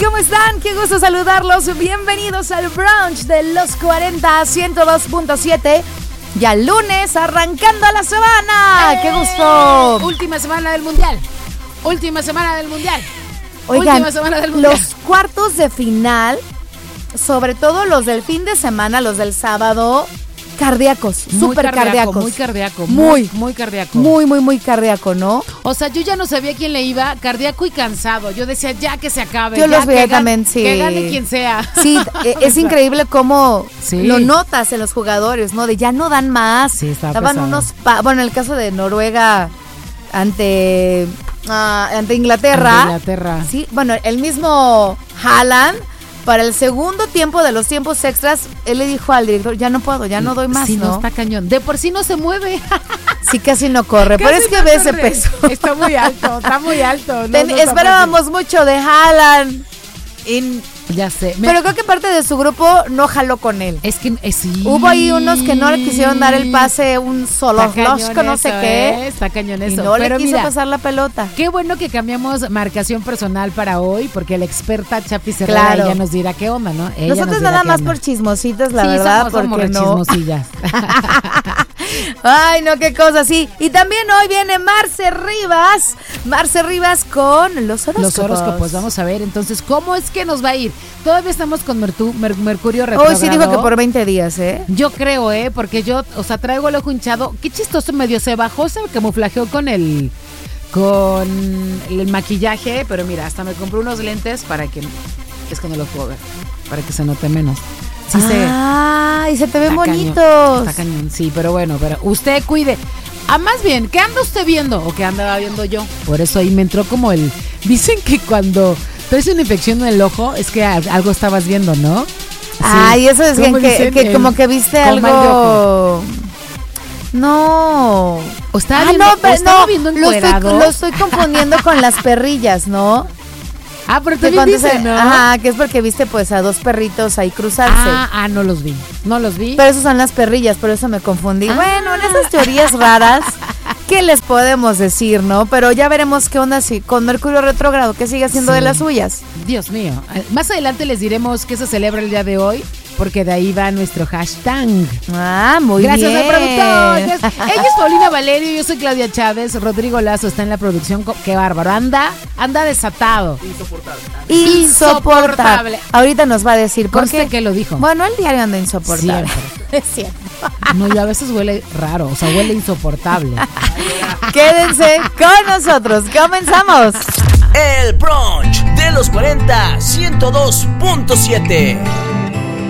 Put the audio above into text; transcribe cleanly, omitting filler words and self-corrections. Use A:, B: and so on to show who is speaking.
A: ¿cómo están? Qué gusto saludarlos. Bienvenidos al brunch de los 40 102.7. Ya lunes, arrancando la semana. ¡Qué gusto!
B: Última semana del Mundial.
A: Oigan, los cuartos de final, sobre todo los del fin de semana, los del sábado, cardíacos, súper cardíacos.
B: Muy cardíaco.
A: Muy cardíaco. Muy cardíaco, ¿no?
B: O sea, yo ya no sabía quién le iba, cardíaco y cansado. Yo decía, ya que se acabe.
A: Yo los veía también, sí.
B: Que gane quien sea.
A: Sí, es increíble cómo lo notas en los jugadores, ¿no? De ya no dan más.
B: Sí,
A: daban unos... Bueno, en el caso de Noruega ante Inglaterra. Sí, bueno, el mismo Haaland, para el segundo tiempo de los tiempos extras, él le dijo al director, ya no puedo, ya no doy más,
B: sí, no está cañón. De por sí no se mueve.
A: Sí, casi no corre, pero es que ve ese peso.
B: Está muy alto.
A: Esperábamos mucho de Haaland.
B: Ya sé.
A: Pero creo que parte de su grupo no jaló con él.
B: Es que sí.
A: Hubo ahí unos que no le quisieron dar el pase, un solo flosco, no sé qué.
B: Está cañón eso.
A: Y no le quiso pasar la pelota.
B: Qué bueno que cambiamos marcación personal para hoy, porque la experta Chapi Serrera ya nos dirá qué onda, ¿no?
A: Nosotros nada más por chismositas, la verdad, porque no.
B: Chismosillas.
A: Ay, no, qué cosa, sí. Y también hoy viene Marce Rivas con los horóscopos.
B: Los horóscopos, vamos a ver entonces cómo es que nos va a ir. Todavía estamos con Mercurio retrógrado.
A: Hoy sí dijo que por 20 días, ¿eh?
B: Yo creo, porque yo, o sea, traigo el ojo hinchado. Qué chistoso, medio se bajó, se camuflajeó con el maquillaje, pero mira, hasta me compré unos lentes para que, es que no los puedo ver, para que se note menos.
A: Sí, y se te ven bonitos.
B: Está cañón, sí, pero bueno, pero usted cuide. Más bien, ¿qué anda usted viendo o qué andaba viendo yo? Por eso ahí me entró como dicen que cuando traes una infección en el ojo es que algo estabas viendo, ¿no?
A: Ay, eso es que como que viste algo. No.
B: O estaba viendo encuerado.
A: Lo estoy confundiendo con las perrillas, ¿no?
B: Pero también dicen, ¿no?
A: Ajá, que es porque viste pues a dos perritos ahí cruzarse.
B: No los vi.
A: Pero esos son las perrillas, por eso me confundí. Bueno, en esas teorías raras, ¿qué les podemos decir, no? Pero ya veremos qué onda con Mercurio retrógrado, que sigue haciendo de las suyas.
B: Dios mío. Más adelante les diremos qué se celebra el día de hoy, porque de ahí va nuestro hashtag.
A: Muy
B: Gracias
A: bien.
B: Gracias al productor. Ella es Paulina Valerio, yo soy Claudia Chávez. Rodrigo Lazo está en la producción. Qué bárbaro. Anda desatado. Insoportable.
A: Ahorita nos va a decir por qué.
B: ¿Qué lo dijo?
A: Bueno, el diario anda insoportable.
B: Siempre. Es cierto. No, yo a veces huele raro, o sea, huele insoportable.
A: Quédense con nosotros. Comenzamos.
C: El brunch de los 40 102.7.